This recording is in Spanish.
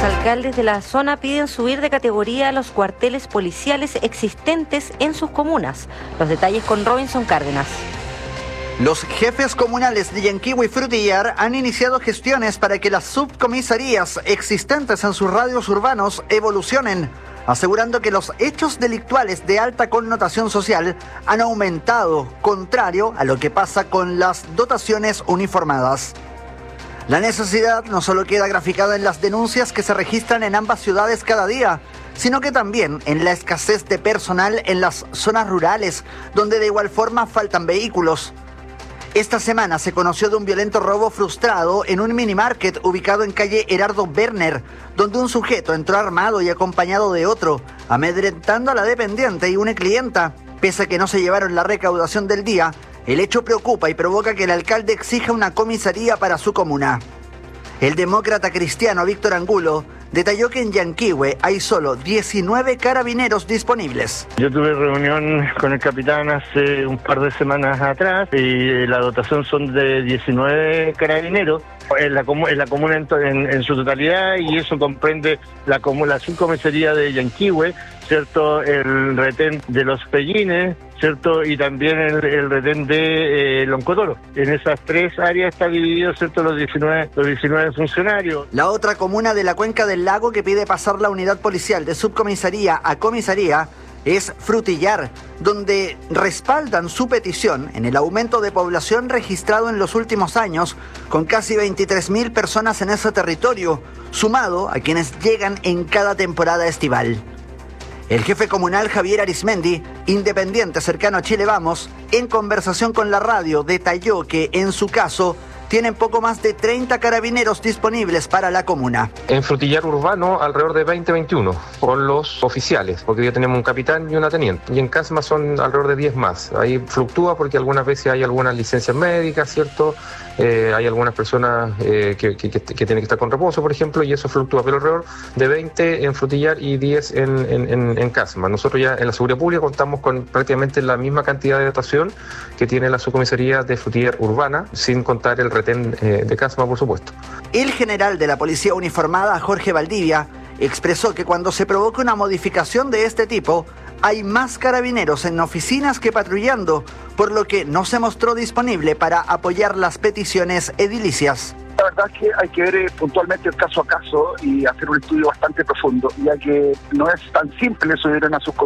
Alcaldes de la zona piden subir de categoría a los cuarteles policiales existentes en sus comunas. Los detalles con Robinson Cárdenas. Los jefes comunales de Yanquihue y Frutillar han iniciado gestiones para que las subcomisarías existentes en sus radios urbanos evolucionen, asegurando que los hechos delictuales de alta connotación social han aumentado, contrario a lo que pasa con las dotaciones uniformadas. La necesidad no solo queda graficada en las denuncias que se registran en ambas ciudades cada día, sino que también en la escasez de personal en las zonas rurales, donde de igual forma faltan vehículos. Esta semana se conoció de un violento robo frustrado en un minimarket ubicado en calle Herardo Werner, donde un sujeto entró armado y acompañado de otro, amedrentando a la dependiente y una clienta. Pese a que no se llevaron la recaudación del día, el hecho preocupa y provoca que el alcalde exija una comisaría para su comuna. El demócrata cristiano Víctor Angulo detalló que en Yanquihue hay solo 19 carabineros disponibles. Yo tuve reunión con el capitán hace un par de semanas atrás y la dotación son de 19 carabineros en la comuna en su totalidad, y eso comprende la subcomisaría de Yanquihue, ¿cierto? El retén de Los Pellines, ¿cierto? Y también el retén de Loncotoro. En esas tres áreas está dividido, ¿cierto? Los 19 funcionarios. La otra comuna de la Cuenca del Lago que pide pasar la unidad policial de subcomisaría a comisaría es Frutillar, donde respaldan su petición en el aumento de población registrado en los últimos años, con casi 23.000 personas en ese territorio, sumado a quienes llegan en cada temporada estival. El jefe comunal Javier Arismendi, independiente cercano a Chile Vamos, en conversación con la radio detalló que en su caso tienen poco más de 30 carabineros disponibles para la comuna. En Frutillar Urbano alrededor de 20-21 con los oficiales, porque ya tenemos un capitán y una teniente. Y en Casma son alrededor de 10 más. Ahí fluctúa porque algunas veces hay algunas licencias médicas, ¿cierto? Hay algunas personas que tienen que estar con reposo, por ejemplo, y eso fluctúa, pero alrededor de 20 en Frutillar y 10 en Casma. Nosotros ya en la seguridad pública contamos con prácticamente la misma cantidad de dotación que tiene la subcomisaría de Frutillar Urbana, sin contar el retén de Casma, por supuesto. El general de la policía uniformada, Jorge Valdivia, expresó que cuando se provoca una modificación de este tipo, hay más carabineros en oficinas que patrullando, por lo que no se mostró disponible para apoyar las peticiones edilicias. La verdad es que hay que ver puntualmente el caso a caso y hacer un estudio bastante profundo, ya que no es tan simple subir una subcomisaría